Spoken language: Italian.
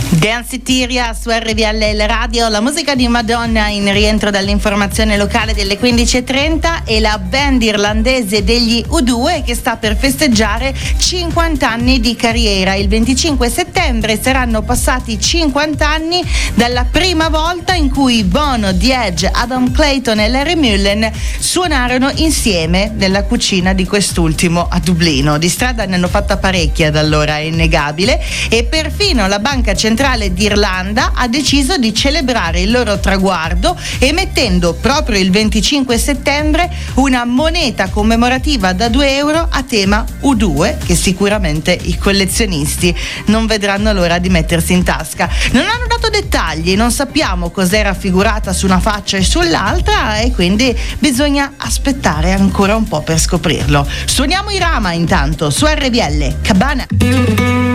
Danceteria su RVL Radio, la musica di Madonna in rientro dall'informazione locale delle 15.30 e la band irlandese degli U2 che sta per festeggiare 50 anni di carriera. Il 25 settembre saranno passati 50 anni dalla prima volta in cui Bono, The Edge, Adam Clayton e Larry Mullen suonarono insieme nella cucina di quest'ultimo a Dublino. Di strada ne hanno fatta parecchia da allora, è innegabile, e perfino la Banca Centrale d'Irlanda ha deciso di celebrare il loro traguardo emettendo proprio il 25 settembre una moneta commemorativa da 2 euro a tema U2 che sicuramente i collezionisti non vedranno l'ora di mettersi in tasca. Non hanno dato dettagli, non sappiamo cos'era raffigurata su una faccia e sull'altra e quindi bisogna aspettare ancora un po' per scoprirlo. Suoniamo i Rama intanto su RVL Cabana.